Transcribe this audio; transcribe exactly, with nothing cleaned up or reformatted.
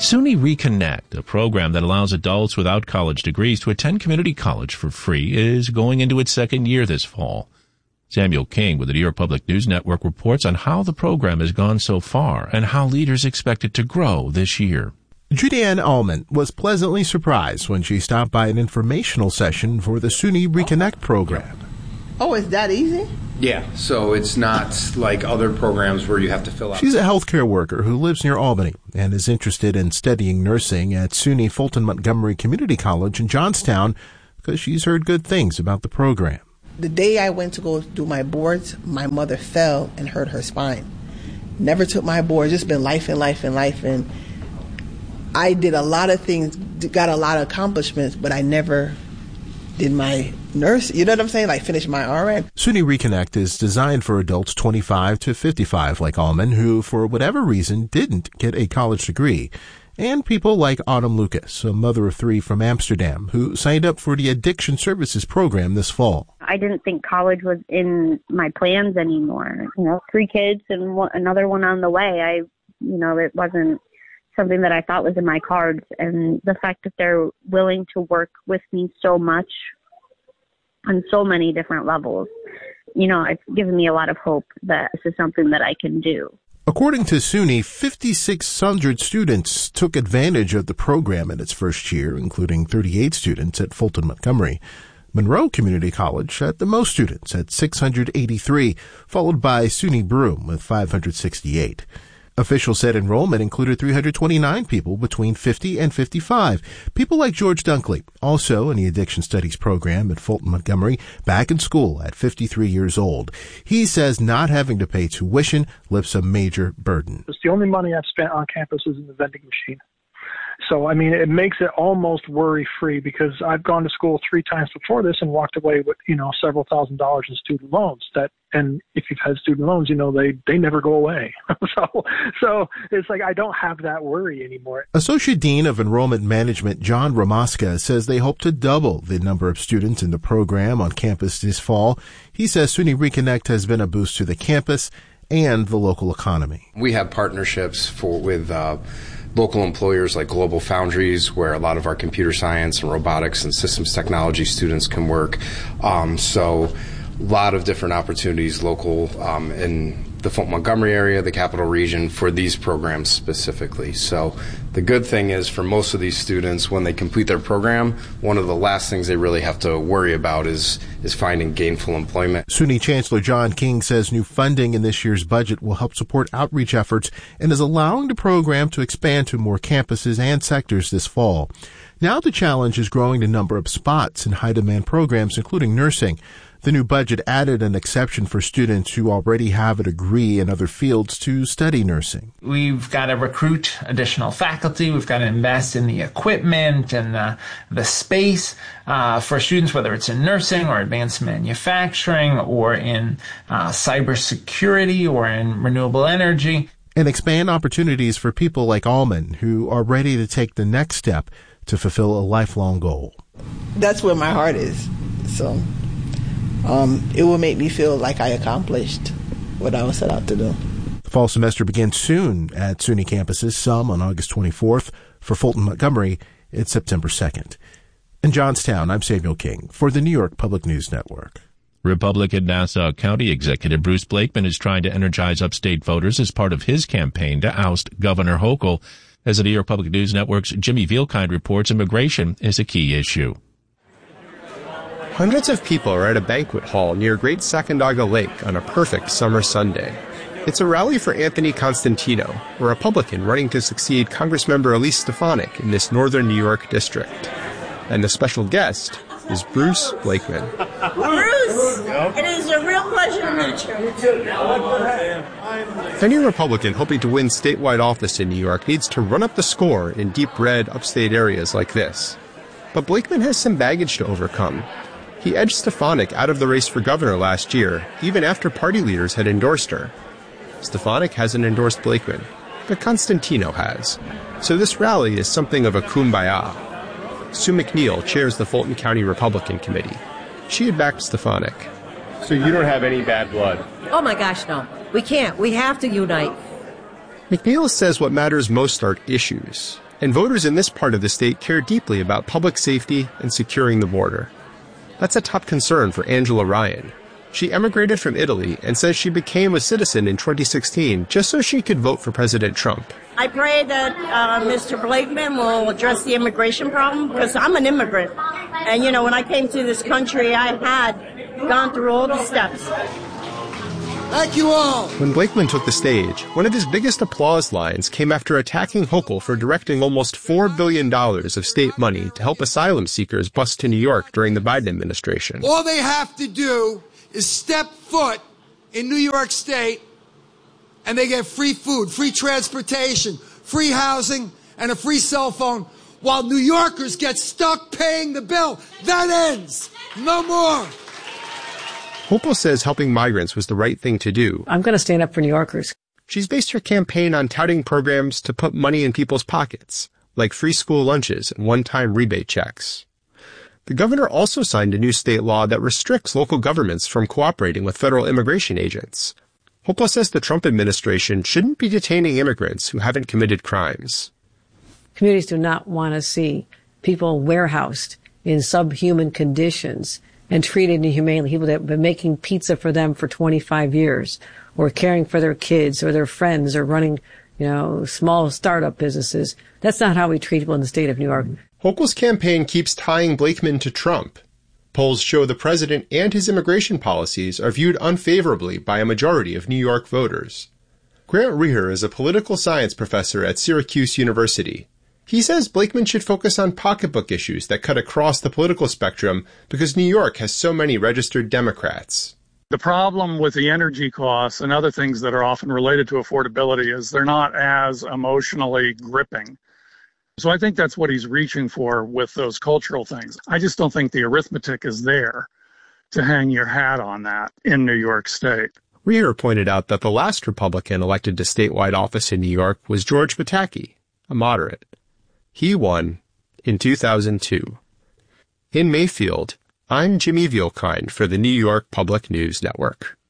SUNY Reconnect, a program that allows adults without college degrees to attend community college for free, is going into its second year this fall. Samuel King with the New York Public News Network reports on how the program has gone so far and how leaders expect it to grow this year. Judy Ann Allman was pleasantly surprised when she stopped by an informational session for the SUNY Reconnect program. Oh, it's that easy? Yeah, so it's not like other programs where you have to fill out. She's a healthcare worker who lives near Albany and is interested in studying nursing at SUNY Fulton Montgomery Community College in Johnstown because she's heard good things about the program. The day I went to go do my boards, my mother fell and hurt her spine. Never took my boards, just been life and life and life. And I did a lot of things, got a lot of accomplishments, but I never did my nurse, you know what I'm saying? Like finish my R N. SUNY Reconnect is designed for adults twenty-five to fifty-five like Allman who, for whatever reason, didn't get a college degree. And people like Autumn Lucas, a mother of three from Amsterdam, who signed up for the Addiction Services program this fall. I didn't think college was in my plans anymore. You know, three kids and one, another one on the way. I, you know, it wasn't something that I thought was in my cards. And the fact that they're willing to work with me so much on so many different levels, you know, it's given me a lot of hope that this is something that I can do. According to SUNY, fifty-six hundred students took advantage of the program in its first year, including thirty-eight students at Fulton Montgomery. Monroe Community College had the most students at six hundred eighty-three, followed by SUNY Broome with five hundred sixty-eight. Officials said enrollment included three hundred twenty-nine people between fifty and fifty-five. People like George Dunkley, also in the Addiction Studies program at Fulton Montgomery, back in school at fifty-three years old. He says not having to pay tuition lifts a major burden. It's the only money I've spent on campus is in the vending machine. So, I mean, it makes it almost worry-free because I've gone to school three times before this and walked away with, you know, several thousand dollars in student loans. That, and if you've had student loans, you know, they, they never go away. so, so it's like I don't have that worry anymore. Associate Dean of Enrollment Management John Ramaska says they hope to double the number of students in the program on campus this fall. He says SUNY Reconnect has been a boost to the campus and the local economy. We have partnerships for with uh, local employers like Global Foundries, where a lot of our computer science and robotics and systems technology students can work. Um, so a lot of different opportunities local um, in the Fulton Montgomery area, the Capital Region, for these programs specifically. So the good thing is for most of these students, when they complete their program, one of the last things they really have to worry about is is finding gainful employment. SUNY Chancellor John King says new funding in this year's budget will help support outreach efforts and is allowing the program to expand to more campuses and sectors this fall. Now the challenge is growing the number of spots in high-demand programs, including nursing. The new budget added an exception for students who already have a degree in other fields to study nursing. We've got to recruit additional faculty. We've got to invest in the equipment and the, the space uh, for students, whether it's in nursing or advanced manufacturing or in uh, cybersecurity or in renewable energy. And expand opportunities for people like Allman who are ready to take the next step to fulfill a lifelong goal. That's where my heart is. So um, it will make me feel like I accomplished what I was set out to do. The fall semester begins soon at SUNY campuses, some on August twenty-fourth. For Fulton Montgomery, it's September second. In Johnstown, I'm Samuel King for the New York Public News Network. Republican Nassau County Executive Bruce Blakeman is trying to energize upstate voters as part of his campaign to oust Governor Hochul. As the New York Public News Network's Jimmy Vielkind reports, immigration is a key issue. Hundreds of people are at a banquet hall near Great Sacandaga Lake on a perfect summer Sunday. It's a rally for Anthony Constantino, a Republican running to succeed Congressmember Elise Stefanik in this northern New York district. And the special guest is Bruce Blakeman. Bruce, it is a real pleasure to meet you. Any Republican hoping to win statewide office in New York needs to run up the score in deep red upstate areas like this. But Blakeman has some baggage to overcome. He edged Stefanik out of the race for governor last year, even after party leaders had endorsed her. Stefanik hasn't endorsed Blakeman, but Constantino has. So this rally is something of a kumbaya. Sue McNeil chairs the Fulton County Republican Committee. She had backed Stefanik. So you don't have any bad blood? Oh my gosh, no. We can't. We have to unite. McNeil says what matters most are issues. And voters in this part of the state care deeply about public safety and securing the border. That's a top concern for Angela Ryan. She emigrated from Italy and says she became a citizen in twenty sixteen just so she could vote for President Trump. I pray that uh, Mister Blakeman will address the immigration problem, because I'm an immigrant. And, you know, when I came to this country, I had gone through all the steps. Thank you all. When Blakeman took the stage, one of his biggest applause lines came after attacking Hochul for directing almost four billion dollars of state money to help asylum seekers bust to New York during the Biden administration. All they have to do is step foot in New York State, and they get free food, free transportation, free housing, and a free cell phone, while New Yorkers get stuck paying the bill. That ends. No more. Hochul says helping migrants was the right thing to do. I'm going to stand up for New Yorkers. She's based her campaign on touting programs to put money in people's pockets, like free school lunches and one-time rebate checks. The governor also signed a new state law that restricts local governments from cooperating with federal immigration agents. Hochul says the Trump administration shouldn't be detaining immigrants who haven't committed crimes. Communities do not want to see people warehoused in subhuman conditions and treated inhumanely. People that have been making pizza for them for twenty-five years, or caring for their kids or their friends, or running, you know, small startup businesses. That's not how we treat people in the state of New York. Hochul's campaign keeps tying Blakeman to Trump. Polls show the president and his immigration policies are viewed unfavorably by a majority of New York voters. Grant Reher is a political science professor at Syracuse University. He says Blakeman should focus on pocketbook issues that cut across the political spectrum because New York has so many registered Democrats. The problem with the energy costs and other things that are often related to affordability is they're not as emotionally gripping. So I think that's what he's reaching for with those cultural things. I just don't think the arithmetic is there to hang your hat on that in New York State. Reher pointed out that the last Republican elected to statewide office in New York was George Pataki, a moderate. He won in two thousand two. In Mayfield, I'm Jimmy Vielkind for the New York Public News Network.